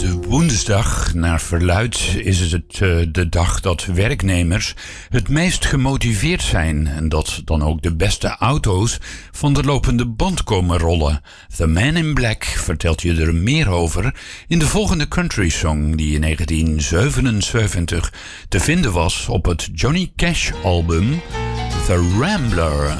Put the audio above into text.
Woensdag, naar verluidt, is het de dag dat werknemers het meest gemotiveerd zijn en dat dan ook de beste auto's van de lopende band komen rollen. The Man in Black vertelt je er meer over in de volgende country song die in 1977 te vinden was op het Johnny Cash album The Rambler.